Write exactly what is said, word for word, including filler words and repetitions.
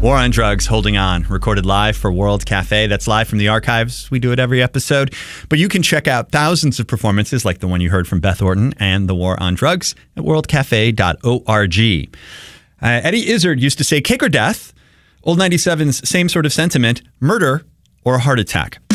War on Drugs, Holding On, recorded live for World Cafe. That's live from the archives. We do it every episode. But you can check out thousands of performances like the one you heard from Beth Orton and the War on Drugs at world cafe dot org. Uh, Eddie Izzard used to say, cake or death? Old ninety-seven's same sort of sentiment, murder or a heart attack.